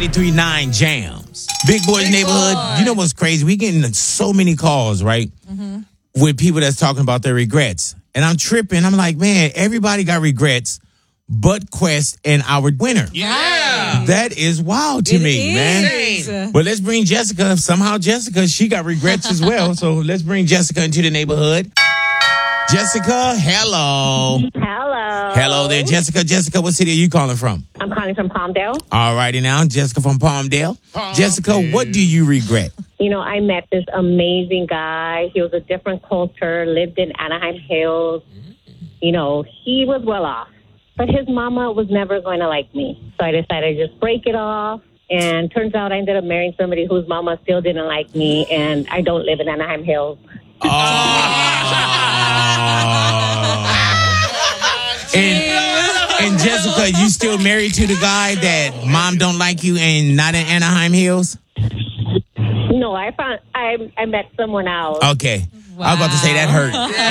93.9 Jams. Big Boys Neighborhood. You know what's crazy? We getting so many calls, right? With people that's talking about their regrets. And I'm tripping. I'm like, man, everybody got regrets but Quest and our winner. Yeah. That is wild to me, man. But let's bring Jessica. Somehow Jessica, she got regrets as well. So let's bring Jessica into the neighborhood. Jessica, hello. Hello. Hello there, Jessica. Jessica, what city are you calling from? I'm calling from Palmdale. All righty now, Jessica from Palmdale. Jessica, what do you regret? You know, I met this amazing guy. He was a different culture, lived in Anaheim Hills. You know, he was well off. But his mama was never going to like me. So I decided to just break it off. And turns out I ended up marrying somebody whose mama still didn't like me. And I don't live in Anaheim Hills. And Jessica, you still married to the guy that mom don't like you and not in Anaheim Hills? No, I met someone else. Okay. I was about to say that hurt.